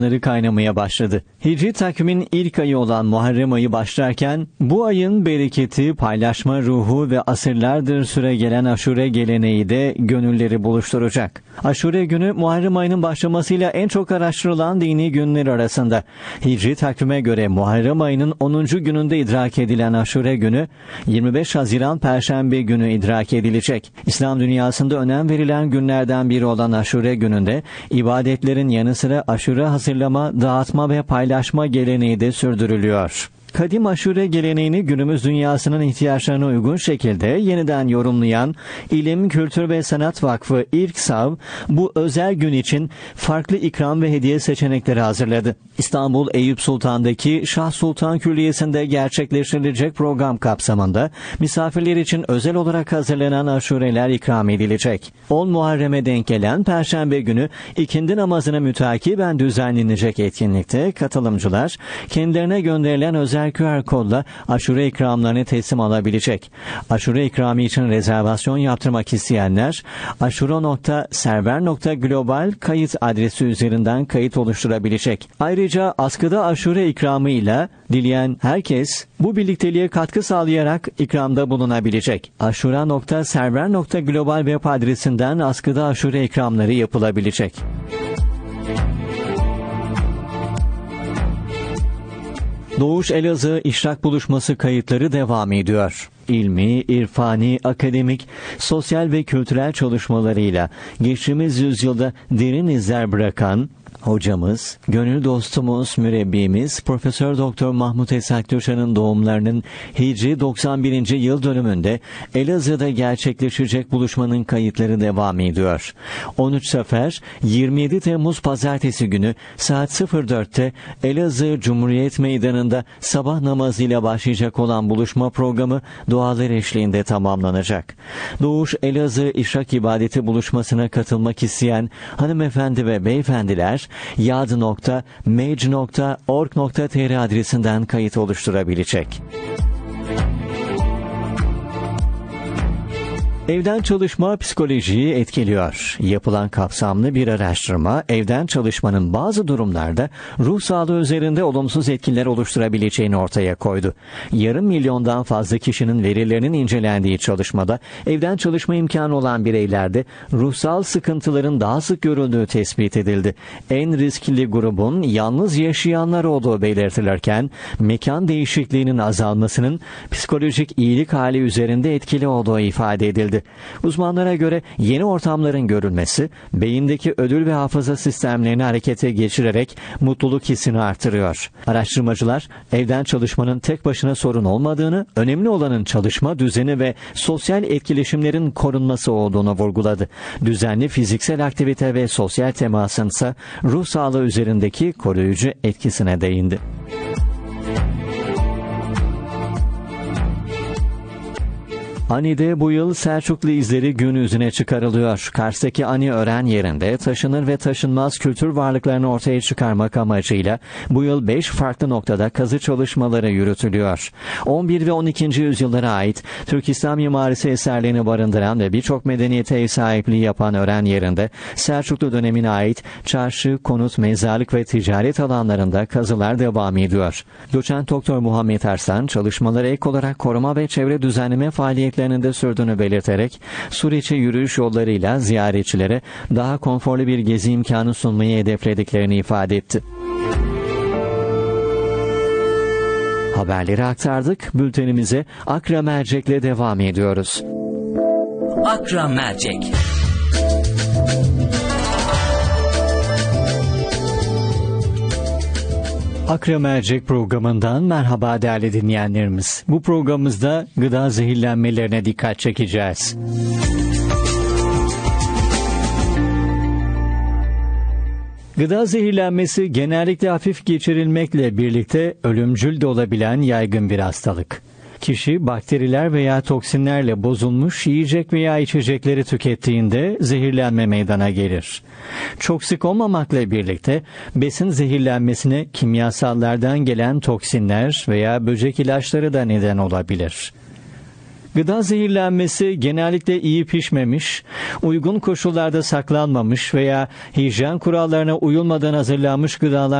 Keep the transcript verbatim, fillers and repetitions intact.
kaynamaya başladı. Hicri takvimin ilk ayı olan Muharrem ayı başlarken bu ayın bereketi, paylaşma ruhu ve asırlardır süregelen aşure geleneği de gönülleri buluşturacak. Aşure günü Muharrem ayının başlamasıyla en çok araştırılan dini günler arasında. Hicri takvime göre Muharrem ayının onuncu gününde idrak edilen aşure günü yirmi beş Haziran Perşembe günü idrak edilecek. İslam dünyasında önem verilen günlerden biri olan aşure gününde ibadetlerin yanı sıra aşure hazırlama, dağıtma ve paylaşma geleneği de sürdürülüyor. Kadim aşure geleneğini günümüz dünyasının ihtiyaçlarına uygun şekilde yeniden yorumlayan İlim, Kültür ve Sanat Vakfı İRKSAV bu özel gün için farklı ikram ve hediye seçenekleri hazırladı. İstanbul Eyüp Sultan'daki Şah Sultan Külliyesi'nde gerçekleştirilecek program kapsamında misafirler için özel olarak hazırlanan aşureler ikram edilecek. on Muharrem'e denk gelen Perşembe günü ikindi namazına mütakiben düzenlenecek etkinlikte katılımcılar kendilerine gönderilen özel Q R kodla aşure ikramlarını teslim alabilecek. Aşure ikramı için rezervasyon yaptırmak isteyenler aşure nokta server nokta global kayıt adresi üzerinden kayıt oluşturabilecek. Ayrıca askıda aşure ikramıyla dileyen herkes bu birlikteliğe katkı sağlayarak ikramda bulunabilecek. aşure nokta server nokta global web adresinden askıda aşure ikramları yapılabilecek. Doğuş Elazığ İşrak Buluşması kayıtları devam ediyor. İlmi, irfani, akademik, sosyal ve kültürel çalışmalarıyla geçtiğimiz yüzyılda derin izler bırakan hocamız, gönül dostumuz, mürebbimiz Profesör Doktor Mahmut Esat Köşan'ın doğumlarının Hicri doksan birinci yıl dönümünde Elazığ'da gerçekleşecek buluşmanın kayıtları devam ediyor. on üç Safer yirmi yedi Temmuz Pazartesi günü saat sıfır dörtte Elazığ Cumhuriyet Meydanı'nda sabah namazıyla başlayacak olan buluşma programı dualar eşliğinde tamamlanacak. Doğuş Elazığ İşrak İbadeti buluşmasına katılmak isteyen hanımefendi ve beyefendiler yad nokta mec nokta org nokta tr adresinden kayıt oluşturabilecek. Evden çalışma psikolojiyi etkiliyor. Yapılan kapsamlı bir araştırma, evden çalışmanın bazı durumlarda ruh sağlığı üzerinde olumsuz etkiler oluşturabileceğini ortaya koydu. Yarım milyondan fazla kişinin verilerinin incelendiği çalışmada, evden çalışma imkanı olan bireylerde ruhsal sıkıntıların daha sık görüldüğü tespit edildi. En riskli grubun yalnız yaşayanlar olduğu belirtilirken, mekan değişikliğinin azalmasının psikolojik iyilik hali üzerinde etkili olduğu ifade edildi. Uzmanlara göre yeni ortamların görülmesi, beyindeki ödül ve hafıza sistemlerini harekete geçirerek mutluluk hissini artırıyor. Araştırmacılar, evden çalışmanın tek başına sorun olmadığını, önemli olanın çalışma düzeni ve sosyal etkileşimlerin korunması olduğunu vurguladı. Düzenli fiziksel aktivite ve sosyal temasın ise ruh sağlığı üzerindeki koruyucu etkisine değindi. Ani'de bu yıl Selçuklu izleri gün yüzüne çıkarılıyor. Kars'taki Ani öğren yerinde taşınır ve taşınmaz kültür varlıklarını ortaya çıkarmak amacıyla bu yıl beş farklı noktada kazı çalışmaları yürütülüyor. on bir ve on ikinci yüzyıllara ait Türk İslam mimarisi eserlerini barındıran ve birçok medeniyete ev sahipliği yapan öğren yerinde Selçuklu dönemine ait çarşı, konut, mezarlık ve ticaret alanlarında kazılar devam ediyor. Doçent Doktor Muhammed Arslan çalışmaları ek olarak koruma ve çevre düzenleme faaliyetleri de sürdüğünü belirterek sur içi yürüyüş yollarıyla ziyaretçilere daha konforlu bir gezi imkanı sunmayı hedeflediklerini ifade etti. Haberleri aktardık. Bültenimize Akra Mercek'le devam ediyoruz. Akra Mercek. Akra Mercek programından merhaba değerli dinleyenlerimiz. Bu programımızda gıda zehirlenmelerine dikkat çekeceğiz. Gıda zehirlenmesi genellikle hafif geçirilmekle birlikte ölümcül de olabilen yaygın bir hastalık. Kişi bakteriler veya toksinlerle bozulmuş yiyecek veya içecekleri tükettiğinde zehirlenme meydana gelir. Çok sık olmamakla birlikte besin zehirlenmesine kimyasallardan gelen toksinler veya böcek ilaçları da neden olabilir. Gıda zehirlenmesi genellikle iyi pişmemiş, uygun koşullarda saklanmamış veya hijyen kurallarına uyulmadan hazırlanmış gıdalar